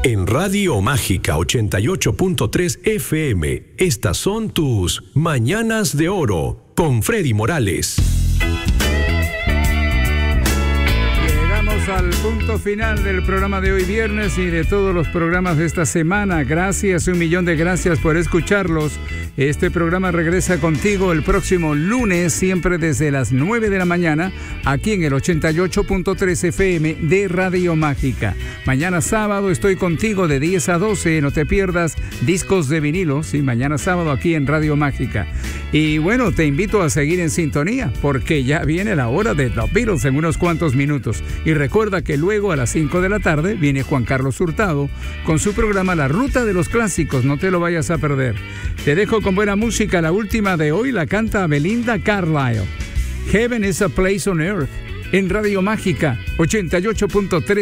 En Radio Mágica 88.3 FM, estas son tus Mañanas de Oro con Freddy Morales. Llegamos al punto final del programa de hoy viernes y de todos los programas de esta semana. Gracias, 1.000.000 de gracias por escucharlos. Este programa regresa contigo el próximo lunes, siempre desde las 9 de la mañana, aquí en el 88.3 FM de Radio Mágica. Mañana sábado estoy contigo de 10 a 12, no te pierdas Discos de Vinilo, sí, mañana sábado aquí en Radio Mágica. Y bueno, te invito a seguir en sintonía, porque ya viene la hora de The Beatles en unos cuantos minutos. Y recuerda que luego a las 5 de la tarde viene Juan Carlos Hurtado con su programa La Ruta de los Clásicos, no te lo vayas a perder. Te dejo con buena música, la última de hoy la canta Belinda Carlisle. Heaven is a Place on Earth, en Radio Mágica 88.3.